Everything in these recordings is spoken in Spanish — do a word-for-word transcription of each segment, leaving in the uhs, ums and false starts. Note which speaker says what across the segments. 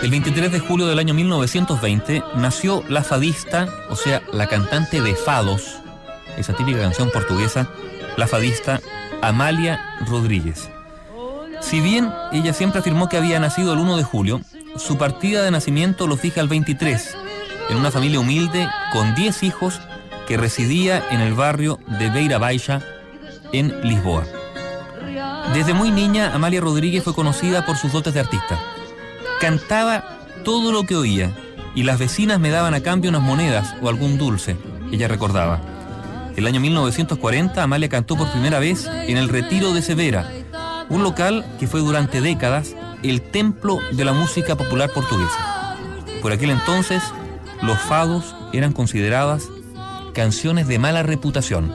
Speaker 1: El veintitrés de julio del año mil novecientos veinte nació la fadista, o sea, la cantante de fados, esa típica canción portuguesa, la fadista Amália Rodríguez. Si bien ella siempre afirmó que había nacido el uno de julio, su partida de nacimiento lo fija el veintitrés, en una familia humilde con diez hijos que residía en el barrio de Beira Baixa, en Lisboa. Desde muy niña, Amália Rodríguez fue conocida por sus dotes de artista. Cantaba todo lo que oía y las vecinas me daban a cambio unas monedas o algún dulce, ella recordaba. El año mil novecientos cuarenta, Amália cantó por primera vez en el Retiro de Severa, un local que fue durante décadas el templo de la música popular portuguesa. Por aquel entonces, los fados eran consideradas canciones de mala reputación.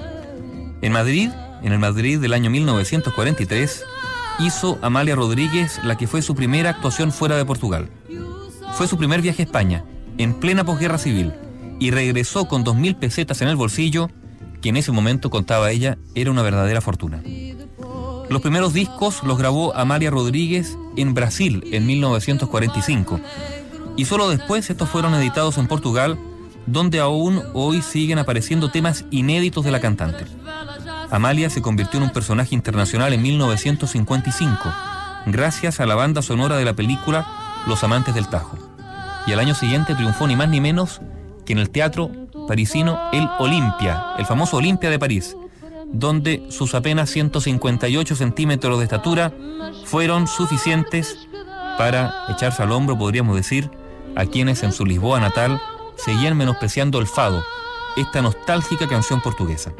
Speaker 1: En Madrid, en el Madrid del año mil novecientos cuarenta y tres, hizo Amália Rodríguez la que fue su primera actuación fuera de Portugal. Fue su primer viaje a España, en plena posguerra civil, y regresó con dos mil pesetas en el bolsillo, que en ese momento, contaba ella, era una verdadera fortuna. Los primeros discos los grabó Amália Rodríguez en Brasil en mil novecientos cuarenta y cinco, y solo después estos fueron editados en Portugal, donde aún hoy siguen apareciendo temas inéditos de la cantante. Amália se convirtió en un personaje internacional en mil novecientos cincuenta y cinco, gracias a la banda sonora de la película Los Amantes del Tajo. Y al año siguiente triunfó ni más ni menos que en el teatro parisino El Olimpia, el famoso Olimpia de París, donde sus apenas ciento cincuenta y ocho centímetros de estatura fueron suficientes para echarse al hombro, podríamos decir, a quienes en su Lisboa natal seguían menospreciando el fado, esta nostálgica canción portuguesa.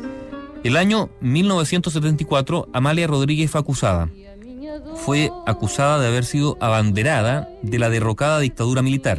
Speaker 1: El año mil novecientos setenta y cuatro, Amália Rodríguez fue acusada. Fue acusada de haber sido abanderada de la derrocada dictadura militar.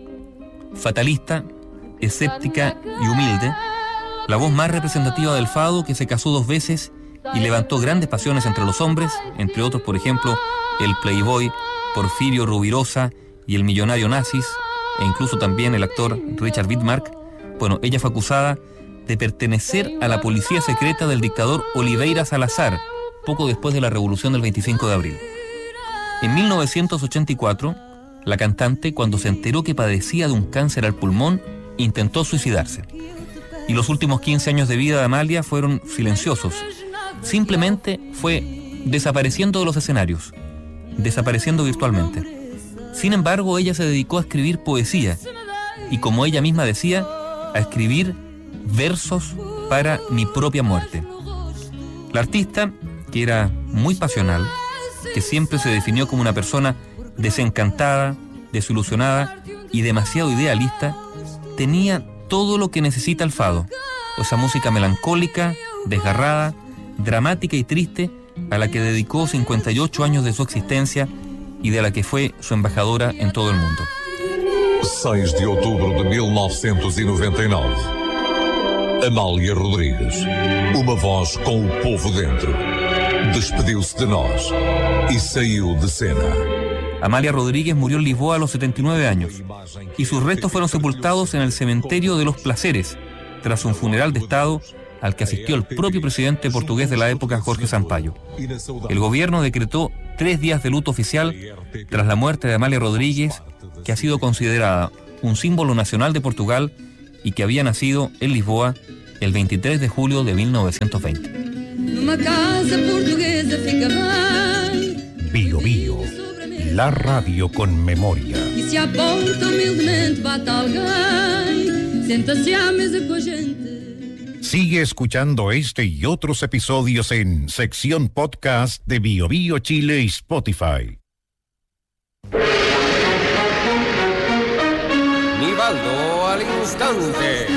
Speaker 1: Fatalista, escéptica y humilde, la voz más representativa del fado, que se casó dos veces y levantó grandes pasiones entre los hombres, entre otros, por ejemplo, el playboy Porfirio Rubirosa y el millonario Nazis, e incluso también el actor Richard Widmark. Bueno, ella fue acusada de pertenecer a la policía secreta del dictador Oliveira Salazar, poco después de la revolución del veinticinco de abril. En mil novecientos ochenta y cuatro, la cantante, cuando se enteró que padecía de un cáncer al pulmón, intentó suicidarse. Y los últimos quince años de vida de Amália fueron silenciosos. Simplemente fue desapareciendo de los escenarios, desapareciendo virtualmente. Sin embargo, ella se dedicó a escribir poesía y, como ella misma decía, a escribir versos para mi propia muerte. La artista, que era muy pasional, que siempre se definió como una persona desencantada, desilusionada y demasiado idealista, tenía todo lo que necesita el fado, esa música melancólica, desgarrada, dramática y triste, a la que dedicó cincuenta y ocho años de su existencia y de la que fue su embajadora en todo el mundo.
Speaker 2: seis de outubro de mil novecientos noventa y nueve. Amália Rodríguez, uma voz com o povo dentro, despediu-se de nós e saiu de cena.
Speaker 1: Amália Rodríguez murió en Lisboa a los setenta y nueve años y sus restos fueron sepultados en el cementerio de Los Placeres, tras un funeral de Estado al que asistió el propio presidente portugués de la época, Jorge Sampaio. El gobierno decretó tres días de luto oficial tras la muerte de Amália Rodríguez, que ha sido considerada un símbolo nacional de Portugal y que había nacido en Lisboa el veintitrés de julio de mil novecientos veinte.
Speaker 3: Bio Bio, la radio con memoria.
Speaker 4: E se aponta humildemente bate alguém, senta-se à mesa com a gente.
Speaker 3: Sigue escuchando este y otros episodios en sección podcast de Bio Bio Chile y Spotify.
Speaker 5: Nivaldo al instante.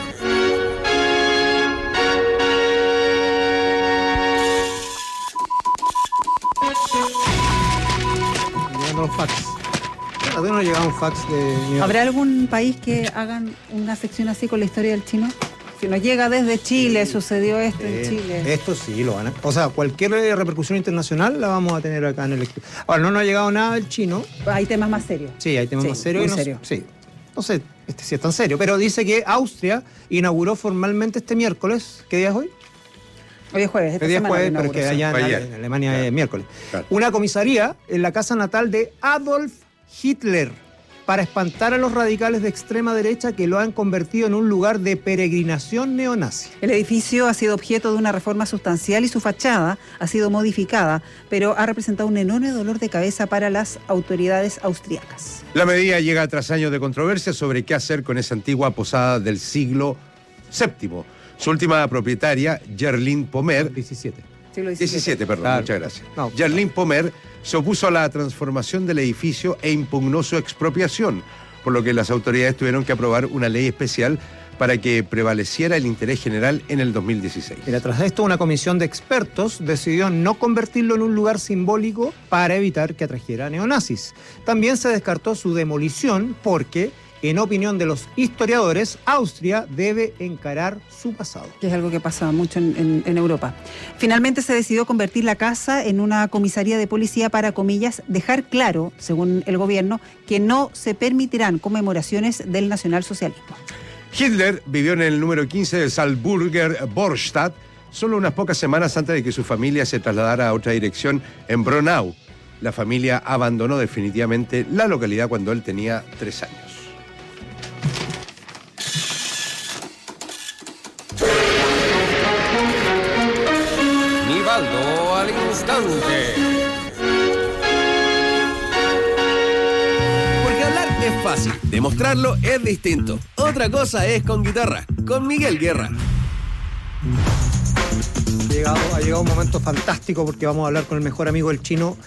Speaker 6: Llegando los fax. ¿A dónde nos llegaba un fax de...
Speaker 7: ¿Habrá algún país que hagan una sección así con la historia del chino? Si nos llega desde Chile, sucedió esto eh, en Chile.
Speaker 6: Esto sí lo van a... O sea, cualquier repercusión internacional la vamos a tener acá en el estudio. Ahora, no nos ha llegado nada del chino.
Speaker 7: Hay temas más serios.
Speaker 6: Sí, hay temas
Speaker 7: sí,
Speaker 6: más serios.
Speaker 7: Muy
Speaker 6: no,
Speaker 7: serio.
Speaker 6: Sí. No sé este, si es tan serio, pero dice que Austria inauguró formalmente este miércoles. ¿Qué día es hoy?
Speaker 7: Hoy es jueves.
Speaker 6: Hoy es jueves, pero que allá en, en Alemania claro. es miércoles. Claro. Una comisaría en la casa natal de Adolf Hitler para espantar a los radicales de extrema derecha que lo han convertido en un lugar de peregrinación neonazi.
Speaker 7: El edificio ha sido objeto de una reforma sustancial y su fachada ha sido modificada, pero ha representado un enorme dolor de cabeza para las autoridades austriacas.
Speaker 8: La medida llega tras años de controversia sobre qué hacer con esa antigua posada del siglo séptimo. Su última propietaria, Gerline Pomer,
Speaker 6: diecisiete.
Speaker 7: Siglo
Speaker 8: diecisiete, perdón,
Speaker 6: Claro.
Speaker 8: muchas gracias.
Speaker 6: No.
Speaker 8: Gerline Pomer se opuso a la transformación del edificio e impugnó su expropiación, por lo que las autoridades tuvieron que aprobar una ley especial para que prevaleciera el interés general en el dos mil dieciséis.
Speaker 6: Mira, tras esto, una comisión de expertos decidió no convertirlo en un lugar simbólico para evitar que atrajera a neonazis. También se descartó su demolición porque, en opinión de los historiadores, Austria debe encarar su pasado.
Speaker 7: Que es algo que pasa mucho en, en, en Europa. Finalmente se decidió convertir la casa en una comisaría de policía para, comillas, dejar claro, según el gobierno, que no se permitirán conmemoraciones del nacionalsocialismo.
Speaker 8: Hitler vivió en el número quince de Salzburger Vorstadt solo unas pocas semanas antes de que su familia se trasladara a otra dirección en Braunau. La familia abandonó definitivamente la localidad cuando él tenía tres años.
Speaker 5: Nivaldo al instante.
Speaker 9: Porque hablar es fácil, demostrarlo es distinto. Otra cosa es con guitarra, con Miguel Guerra.
Speaker 6: Ha llegado, ha llegado un momento fantástico porque vamos a hablar con el mejor amigo del chino,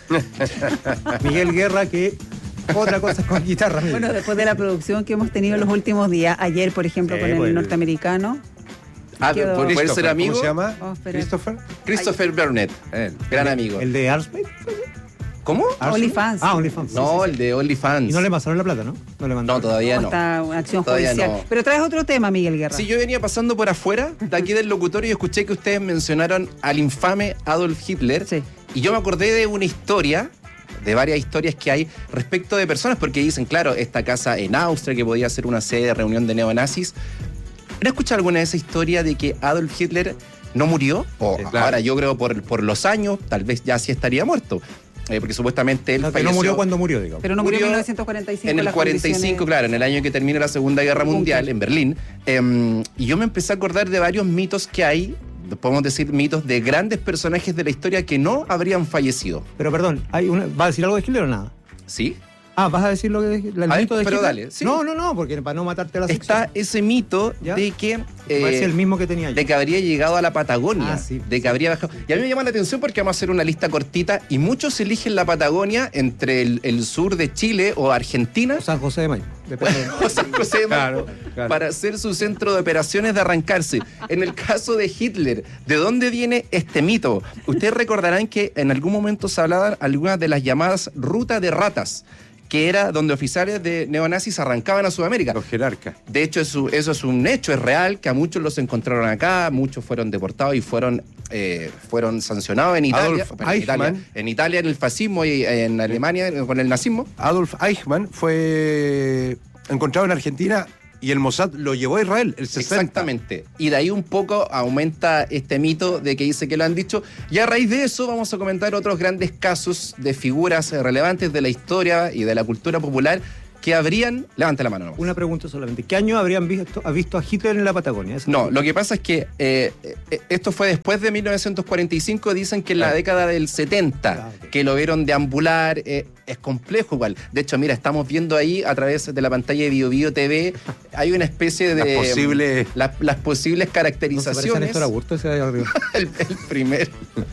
Speaker 6: Miguel Guerra, que otra cosa es con guitarra. Miguel.
Speaker 7: Bueno, después de la producción que hemos tenido en los últimos días, ayer, por ejemplo,
Speaker 8: Sí,
Speaker 7: con el
Speaker 8: pues.
Speaker 7: norteamericano.
Speaker 9: Ah,
Speaker 7: Quedó-
Speaker 9: ¿puede ser
Speaker 8: Christopher,
Speaker 9: amigo?
Speaker 8: ¿Cómo se llama?
Speaker 7: Oh, espera.
Speaker 8: ¿Christopher?
Speaker 9: Christopher Burnett,
Speaker 8: Él.
Speaker 9: gran amigo.
Speaker 6: ¿El de Arsmith?
Speaker 9: ¿Cómo?
Speaker 7: OnlyFans.
Speaker 6: Ah, OnlyFans.
Speaker 9: No,
Speaker 6: sí, sí,
Speaker 9: el de OnlyFans.
Speaker 6: sí. Y no le pasaron la plata, ¿no? No le
Speaker 9: No,
Speaker 6: mandaron.
Speaker 9: todavía
Speaker 7: ¿Cómo
Speaker 9: no.
Speaker 7: está una acción
Speaker 9: Todavía
Speaker 7: judicial?
Speaker 9: no.
Speaker 7: Pero traes otro tema, Miguel Guerra.
Speaker 9: Sí, yo venía pasando por afuera de aquí del locutorio y escuché que ustedes mencionaron al infame Adolf Hitler.
Speaker 7: Sí.
Speaker 9: Y yo me acordé de una historia, de varias historias que hay respecto de personas, porque dicen, claro, esta casa en Austria que podía ser una sede de reunión de neonazis. ¿Han escuchado alguna de esa historia de que Adolf Hitler no murió? O
Speaker 8: Sí, claro.
Speaker 9: ahora yo creo por, por los años, tal vez ya sí estaría muerto. Eh, porque supuestamente él
Speaker 6: O sea, que no
Speaker 9: falleció
Speaker 6: murió cuando murió, digamos.
Speaker 7: Pero no murió en
Speaker 9: murió
Speaker 7: mil novecientos cuarenta y cinco.
Speaker 9: en el
Speaker 7: las
Speaker 9: cuarenta y cinco,
Speaker 7: condiciones-
Speaker 9: claro, en el año que termina la Segunda Guerra
Speaker 7: Búnker.
Speaker 9: Mundial, en Berlín. Eh, y yo me empecé a acordar de varios mitos que hay, podemos decir mitos de grandes personajes de la historia que no habrían fallecido.
Speaker 6: Pero perdón, hay una, ¿va a decir algo de Hitler o nada?
Speaker 9: ¿Sí?
Speaker 6: Ah, ¿vas a decir lo que el
Speaker 9: A ver,
Speaker 6: mito de
Speaker 9: pero
Speaker 6: Hitler?
Speaker 9: dale, sí.
Speaker 6: No, no, no, porque para no matarte la sección.
Speaker 9: Está ese mito
Speaker 6: ¿Ya?
Speaker 9: de que...
Speaker 6: Parece
Speaker 9: eh,
Speaker 6: el mismo que tenía yo.
Speaker 9: de que habría llegado a la Patagonia,
Speaker 6: Ah, sí,
Speaker 9: de que
Speaker 6: sí.
Speaker 9: habría bajado. Y a mí me llama la atención porque vamos a hacer una lista cortita y muchos eligen la Patagonia entre el, el sur de Chile o Argentina
Speaker 6: O San José de Mayo. Depende.
Speaker 9: o San José de Mayo,
Speaker 8: Claro, claro.
Speaker 9: para ser su centro de operaciones de arrancarse. En el caso de Hitler, ¿de dónde viene este mito? Ustedes recordarán que en algún momento se hablaban algunas de las llamadas ruta de ratas, que era donde oficiales de neonazis arrancaban a Sudamérica.
Speaker 8: Los jerarcas.
Speaker 9: De hecho, eso, eso es un hecho, es real, que a muchos los encontraron acá, muchos fueron deportados y fueron, eh, fueron sancionados en Italia,
Speaker 8: Adolf
Speaker 9: bueno, en Italia,
Speaker 8: Eichmann.
Speaker 9: en Italia en el fascismo y en Alemania con el nazismo.
Speaker 8: Adolf Eichmann fue encontrado en Argentina y el Mossad lo llevó a Israel, el sesenta.
Speaker 9: Exactamente. Y de ahí un poco aumenta este mito de que dice que lo han dicho. Y a raíz de eso vamos a comentar otros grandes casos de figuras eh, relevantes de la historia y de la cultura popular que habrían... Levante la mano nomás.
Speaker 6: Una pregunta solamente. ¿Qué año habrían visto, ha visto a Hitler en la Patagonia? Esa
Speaker 9: No,
Speaker 6: es la
Speaker 9: lo que pasa es que eh, eh, esto fue después de mil novecientos cuarenta y cinco, dicen que en la
Speaker 8: Claro.
Speaker 9: década del setenta,
Speaker 6: Ah, ok.
Speaker 9: que lo vieron deambular, eh, es complejo igual. De hecho, mira, estamos viendo ahí a través de la pantalla de Bio Bio T V, hay una especie de...
Speaker 8: Las posibles-
Speaker 9: la- las posibles
Speaker 6: ¿No se parece a
Speaker 9: caracterizaciones.
Speaker 6: Néstor Augusto ese de arriba?
Speaker 9: el, el primero.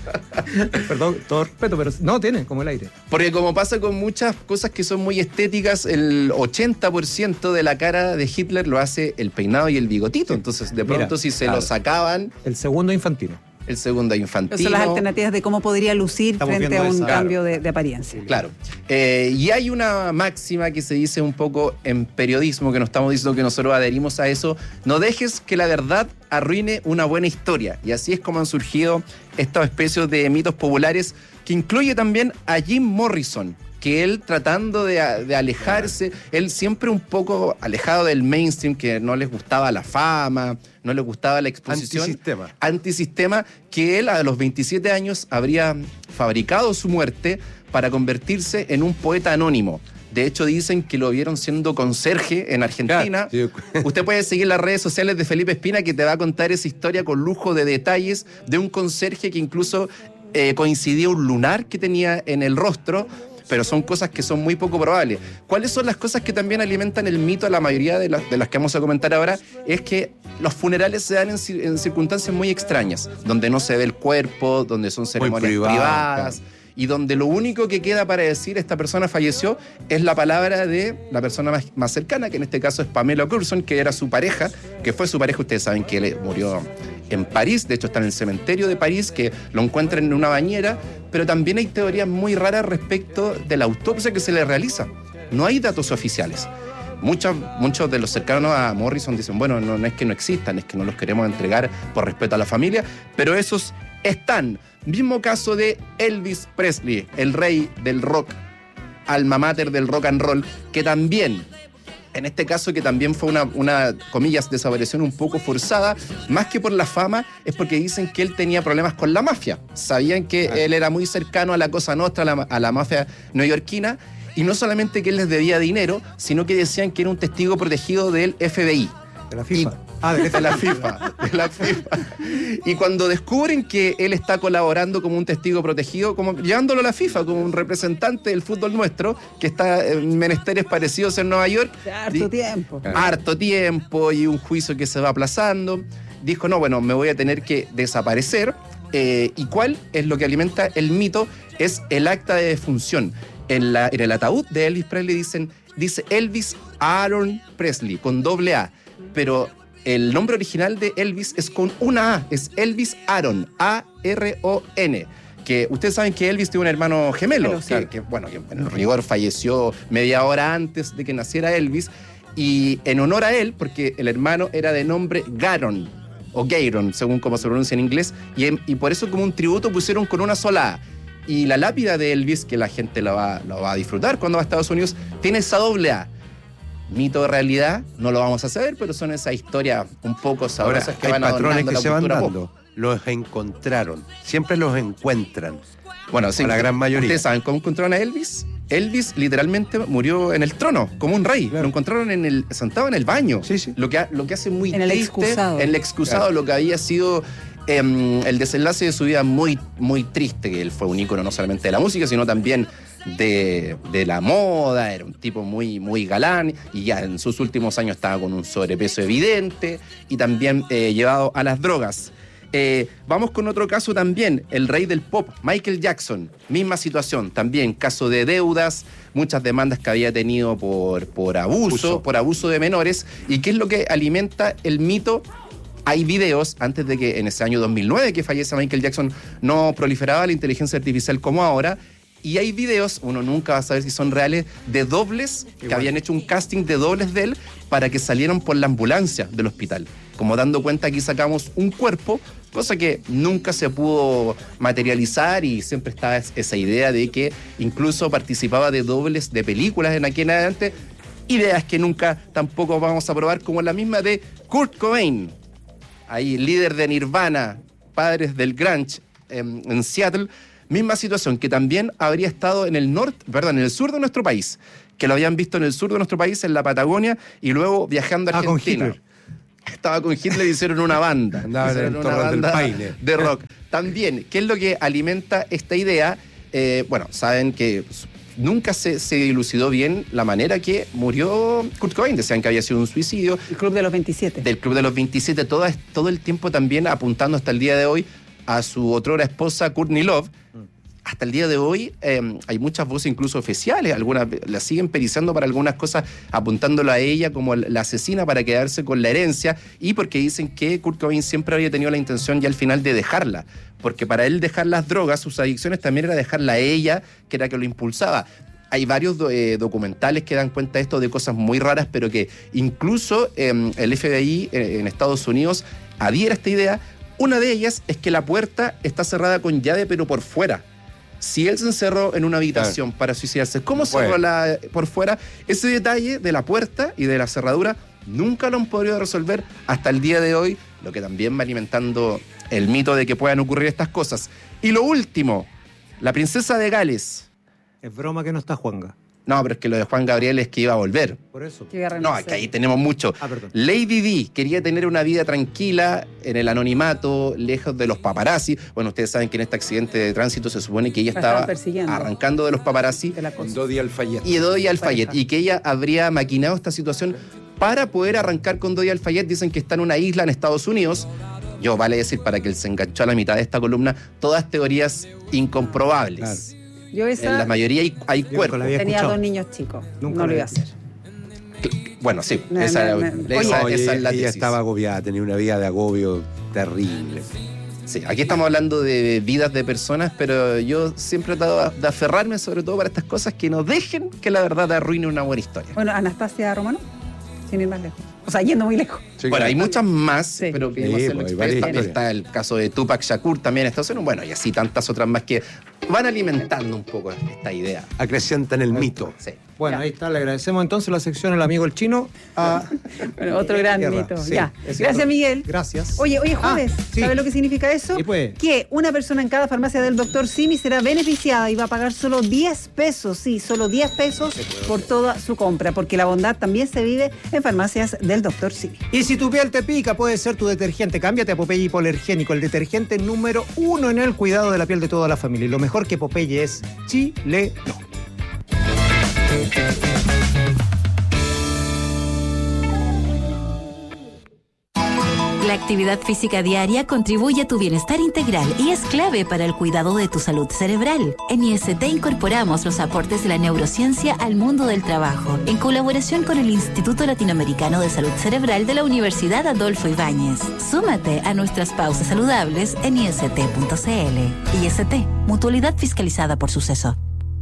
Speaker 6: Perdón, todo respeto, pero no tiene como el aire.
Speaker 9: Porque como pasa con muchas cosas que son muy estéticas, el ochenta por ciento de la cara de Hitler lo hace el peinado y el bigotito. Entonces, de
Speaker 6: Mira,
Speaker 9: pronto, si se
Speaker 8: claro.
Speaker 9: lo sacaban,
Speaker 6: El segundo infantino.
Speaker 9: el segundo
Speaker 7: Esas
Speaker 9: infantino.
Speaker 7: son las alternativas de cómo podría lucir
Speaker 6: Estamos
Speaker 7: frente a
Speaker 6: viendo
Speaker 7: un
Speaker 6: esa.
Speaker 7: cambio de, de apariencia.
Speaker 9: Claro. Eh, y hay una máxima que se dice un poco en periodismo, que nos estamos diciendo que nosotros adherimos a eso: no dejes que la verdad arruine una buena historia. Y así es como han surgido estas especies de mitos populares, que incluye también a Jim Morrison, que él tratando de, de alejarse, él siempre un poco alejado del mainstream, que no les gustaba la fama, no les gustaba la exposición.
Speaker 8: Antisistema.
Speaker 9: Antisistema, que él a los veintisiete años habría fabricado su muerte para convertirse en un poeta anónimo. De hecho, dicen que lo vieron siendo conserje en Argentina.
Speaker 8: Claro, sí.
Speaker 9: Usted puede seguir las redes sociales de Felipe Espina, que te va a contar esa historia con lujo de detalles de un conserje que incluso eh, coincidía un lunar que tenía en el rostro. Pero son cosas que son muy poco probables. ¿Cuáles son las cosas que también alimentan el mito a la mayoría de las, de las que vamos a comentar ahora? Es que los funerales se dan en, en circunstancias muy extrañas, donde no se ve el cuerpo, donde son ceremonias
Speaker 8: privado,
Speaker 9: privadas,
Speaker 8: claro.
Speaker 9: Y donde lo único que queda para decir esta persona falleció es la palabra de la persona más, más cercana, que en este caso es Pamela Courson, que era su pareja, que fue su pareja. Ustedes saben que él murió en París, de hecho está en el cementerio de París, que lo encuentran en una bañera, pero también hay teorías muy raras respecto de la autopsia que se le realiza. No hay datos oficiales. Muchos, muchos de los cercanos a Morrison dicen, bueno, no, no es que no existan, es que no los queremos entregar por respeto a la familia, pero esos están. Mismo caso de Elvis Presley, el rey del rock, alma mater del rock and roll, que también, en este caso que también fue una, una comillas, desaparición un poco forzada, más que por la fama, es porque dicen que él tenía problemas con la mafia. Sabían que él era muy cercano a la Cosa Nostra, a la, a la mafia neoyorquina, y no solamente que él les debía dinero, sino que decían que era un testigo protegido del F B I.
Speaker 6: De la FIFA.
Speaker 9: Y,
Speaker 6: ah, de,
Speaker 9: de la FIFA. De la FIFA. Y cuando descubren que él está colaborando como un testigo protegido, como llevándolo a la FIFA, como un representante del fútbol nuestro, que está en menesteres parecidos en Nueva York.
Speaker 7: Harto tiempo.
Speaker 9: Harto tiempo y un juicio que se va aplazando. Dijo, no, bueno, me voy a tener que desaparecer. Eh, ¿Y cuál es lo que alimenta el mito? Es el acta de defunción. En, la, en el ataúd de Elvis Presley dicen, dice Elvis Aaron Presley, con doble A. Pero el nombre original de Elvis es con una A, es Elvis Aaron, A R O N. Que ustedes saben que Elvis tiene un hermano gemelo,
Speaker 7: Pero,
Speaker 9: que,
Speaker 7: sí.
Speaker 9: que, bueno, que en rigor falleció media hora antes de que naciera Elvis. Y en honor a él, porque el hermano era de nombre Garon, o Gayron, según como se pronuncia en inglés, y, y por eso como un tributo pusieron con una sola A. Y la lápida de Elvis, que la gente la va, la va a disfrutar cuando va a Estados Unidos, tiene esa doble A. Mito de realidad, no lo vamos a saber, pero son esas historias un poco sabrosas
Speaker 8: Ahora,
Speaker 9: que
Speaker 8: hay
Speaker 9: van
Speaker 8: patrones
Speaker 9: adornando
Speaker 8: que
Speaker 9: la
Speaker 8: se van
Speaker 9: cultura
Speaker 8: dando.
Speaker 9: pop.
Speaker 8: Los encontraron. Siempre los encuentran.
Speaker 9: Bueno, sí,
Speaker 8: a la gran mayoría.
Speaker 9: ¿Ustedes saben cómo encontraron a Elvis? Elvis literalmente murió en el trono, como un rey.
Speaker 8: Claro.
Speaker 9: Lo encontraron en el, sentado en el baño.
Speaker 8: Sí, sí.
Speaker 9: Lo que, ha- lo que hace muy
Speaker 7: En el
Speaker 9: triste,
Speaker 7: excusado.
Speaker 9: en el excusado,
Speaker 8: Claro.
Speaker 9: lo que había sido em, el desenlace de su vida muy, muy triste, que él fue un ícono no solamente de la música, sino también de, de la moda. Era un tipo muy, muy galán, y ya en sus últimos años estaba con un sobrepeso evidente y también eh, llevado a las drogas. Eh, vamos con otro caso también, el rey del pop, Michael Jackson, misma situación, también caso de deudas, muchas demandas que había tenido por, por abuso,
Speaker 8: Abuso.
Speaker 9: por abuso de menores. ¿Y qué es lo que alimenta el mito? Hay videos, antes de que en ese año dos mil nueve que fallece Michael Jackson, no proliferaba la inteligencia artificial como ahora, y hay videos, uno nunca va a saber si son reales, de dobles que
Speaker 6: Igual.
Speaker 9: habían hecho un casting de dobles de él para que salieran por la ambulancia del hospital. Como dando cuenta, aquí sacamos un cuerpo, cosa que nunca se pudo materializar, y siempre estaba es- esa idea de que incluso participaba de dobles de películas en aquí en adelante, ideas que nunca tampoco vamos a probar, como la misma de Kurt Cobain, ahí líder de Nirvana, padres del grunge en, en Seattle. Misma situación, que también habría estado en el norte, perdón, en el sur de nuestro país, que lo habían visto en el sur de nuestro país, en la Patagonia, y luego viajando a
Speaker 6: Ah, con
Speaker 9: Argentina.
Speaker 6: Hitler.
Speaker 9: Estaba con Hitler y hicieron una banda.
Speaker 8: Andaba en
Speaker 9: Hicieron
Speaker 8: el
Speaker 9: una
Speaker 8: Torres del
Speaker 9: banda
Speaker 8: Paine.
Speaker 9: de rock. También, ¿qué es lo que alimenta esta idea? Eh, bueno, saben que nunca se, se dilucidó bien la manera que murió Kurt Cobain. Decían que había sido un suicidio.
Speaker 7: El Club de los veintisiete.
Speaker 9: Del Club de los veintisiete, todo, todo el tiempo también apuntando hasta el día de hoy a su otrora esposa Courtney Love. Hasta el día de hoy eh, hay muchas voces incluso oficiales, algunas la siguen periciando para algunas cosas, apuntándola a ella como la asesina para quedarse con la herencia, y porque dicen que Kurt Cobain siempre había tenido la intención ya al final de dejarla, porque para él dejar las drogas, sus adicciones, también era dejarla a ella, que era que lo impulsaba. Hay varios do- eh, documentales que dan cuenta de esto, de cosas muy raras, pero que incluso eh, el F B I eh, en Estados Unidos adhiere a esta idea. Una de ellas es que la puerta está cerrada con llave, pero por fuera. Si él se encerró en una habitación
Speaker 8: Claro.
Speaker 9: para suicidarse, ¿cómo
Speaker 8: No puede.
Speaker 9: cerró la, por fuera? Ese detalle de la puerta y de la cerradura nunca lo han podido resolver hasta el día de hoy, lo que también va alimentando el mito de que puedan ocurrir estas cosas. Y lo último, la princesa de Gales.
Speaker 6: Es broma que no está Juanga.
Speaker 9: No, pero es que lo de Juan Gabriel es que iba a volver.
Speaker 6: Por eso.
Speaker 9: No, es que ahí tenemos mucho.
Speaker 6: Ah, perdón.
Speaker 9: Lady Di quería tener una vida tranquila, en el anonimato, lejos de los paparazzi. Bueno, ustedes saben que en este accidente de tránsito se supone que ella
Speaker 7: La
Speaker 9: estaba
Speaker 7: estaban persiguiendo.
Speaker 9: arrancando de los paparazzi.
Speaker 7: De la cosa.
Speaker 8: Con Dodi Al-Fayed.
Speaker 9: Y Dodi Al-Fayed.
Speaker 7: Pareja.
Speaker 9: Y que ella habría maquinado esta situación para poder arrancar con Dodi Al-Fayed. Dicen que está en una isla en Estados Unidos. Yo, vale decir, para que él se enganchó a la mitad de esta columna, todas teorías incomprobables.
Speaker 8: Claro.
Speaker 7: Yo esa
Speaker 9: En la mayoría hay, hay
Speaker 6: Yo nunca
Speaker 9: cuerpos.
Speaker 6: la había
Speaker 7: tenía
Speaker 6: escuchado.
Speaker 7: dos niños chicos.
Speaker 6: Nunca
Speaker 7: no
Speaker 6: la
Speaker 7: lo iba a
Speaker 6: había
Speaker 7: hacer.
Speaker 9: Bueno, sí,
Speaker 7: No,
Speaker 9: esa,
Speaker 7: no, no.
Speaker 9: esa-
Speaker 8: Oye,
Speaker 9: esa es la
Speaker 8: ella
Speaker 9: tesis.
Speaker 8: estaba agobiada, tenía una vida de agobio terrible.
Speaker 9: Sí, aquí estamos hablando de vidas de personas, pero yo siempre he tratado de aferrarme sobre todo para estas cosas que no dejen que la verdad arruine una buena historia.
Speaker 7: Bueno, Anastasia Romano, sin ir más lejos. O sea, yendo muy lejos.
Speaker 8: Sí,
Speaker 9: Bueno,
Speaker 8: claro.
Speaker 9: hay muchas más,
Speaker 7: Sí.
Speaker 9: pero que
Speaker 8: Sí,
Speaker 9: no
Speaker 8: pues, hay varias
Speaker 9: está,
Speaker 8: historias.
Speaker 9: está el caso de Tupac Shakur también en Estados Unidos, bueno, y así tantas otras más que van alimentando un poco esta idea.
Speaker 8: Acrecientan el mito.
Speaker 9: Sí.
Speaker 6: Bueno,
Speaker 7: Ya.
Speaker 6: ahí está, le agradecemos entonces la sección al amigo el chino. A...
Speaker 7: Bueno, otro gran
Speaker 6: Tierra.
Speaker 7: mito.
Speaker 6: Sí,
Speaker 7: Ya.
Speaker 6: es
Speaker 7: Gracias,
Speaker 6: cierto.
Speaker 7: Miguel.
Speaker 6: Gracias.
Speaker 7: Oye, oye, jueves,
Speaker 6: Ah, sí.
Speaker 7: ¿sabes lo que significa eso?
Speaker 6: Sí, pues.
Speaker 7: Que una persona en cada farmacia del doctor Simi será beneficiada y va a pagar solo diez pesos, sí, solo diez pesos por toda su compra, porque la bondad también se vive en farmacias del doctor Simi.
Speaker 6: Y si tu piel te pica, puede ser tu detergente. Cámbiate a Popeye Hipoalergénico, el detergente número uno en el cuidado de la piel de toda la familia. Y lo mejor que Popeye es chileno.
Speaker 10: La actividad física diaria contribuye a tu bienestar integral y es clave para el cuidado de tu salud cerebral. En I S T incorporamos los aportes de la neurociencia al mundo del trabajo, en colaboración con el Instituto Latinoamericano de Salud Cerebral de la Universidad Adolfo Ibáñez. Súmate a nuestras pausas saludables en I S T punto C L. I S T, mutualidad fiscalizada por Suceso.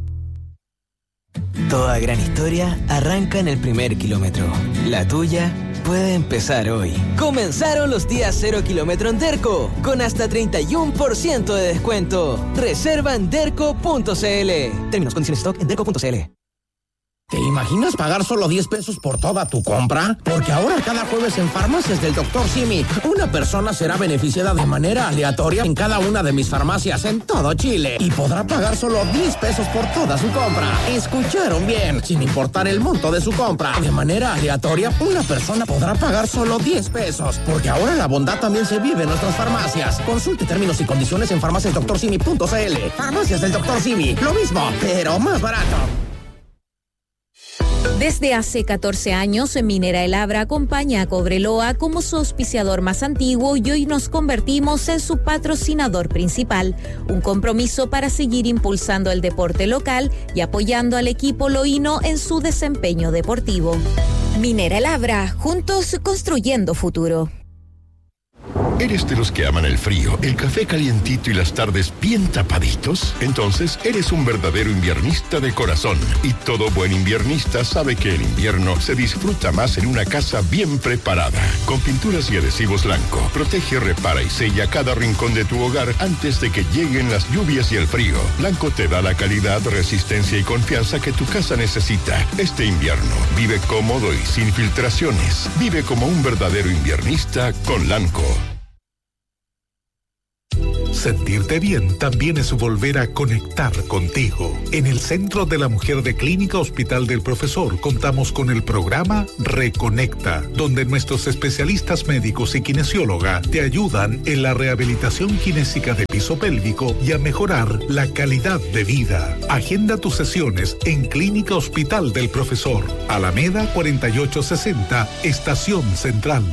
Speaker 11: Toda gran historia arranca en el primer kilómetro. La tuya puede empezar hoy. Comenzaron los días cero kilómetro en Derco, con hasta treinta y uno por ciento de descuento. Reserva en derco punto C L. Términos, condiciones, stock en derco punto C L.
Speaker 12: ¿Te imaginas pagar solo diez pesos por toda tu compra? Porque ahora cada jueves en Farmacias del doctor Simi, una persona será beneficiada de manera aleatoria en cada una de mis farmacias en todo Chile y podrá pagar solo diez pesos por toda su compra. ¿Escucharon bien? Sin importar el monto de su compra. De manera aleatoria, una persona podrá pagar solo diez pesos. Porque ahora la bondad también se vive en nuestras farmacias. Consulte términos y condiciones en farmacias doctor simi punto C L. Farmacias del doctor Simi. Lo mismo, pero más barato.
Speaker 13: Desde hace catorce años, Minera El Abra acompaña a Cobreloa como su auspiciador más antiguo y hoy nos convertimos en su patrocinador principal. Un compromiso para seguir impulsando el deporte local y apoyando al equipo loíno en su desempeño deportivo. Minera El Abra, juntos construyendo futuro.
Speaker 14: ¿Eres de los que aman el frío, el café calientito y las tardes bien tapaditos? Entonces, eres un verdadero inviernista de corazón. Y todo buen inviernista sabe que el invierno se disfruta más en una casa bien preparada. Con pinturas y adhesivos Lanco, protege, repara y sella cada rincón de tu hogar antes de que lleguen las lluvias y el frío. Lanco te da la calidad, resistencia y confianza que tu casa necesita. Este invierno, vive cómodo y sin filtraciones. Vive como un verdadero inviernista con Lanco.
Speaker 15: Sentirte bien también es volver a conectar contigo. En el Centro de la Mujer de Clínica Hospital del Profesor contamos con el programa Reconecta, donde nuestros especialistas médicos y kinesióloga te ayudan en la rehabilitación kinésica de piso pélvico y a mejorar la calidad de vida. Agenda tus sesiones en Clínica Hospital del Profesor, Alameda cuarenta y ocho sesenta, Estación Central.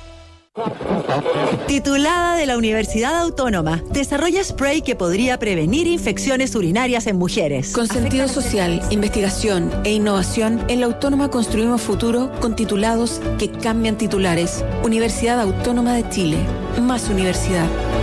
Speaker 16: Titulada de la Universidad Autónoma, desarrolla spray que podría prevenir infecciones urinarias en mujeres.
Speaker 17: Con sentido social, investigación e innovación, en la Autónoma construimos futuro con titulados que cambian titulares. Universidad Autónoma de Chile. Más universidad.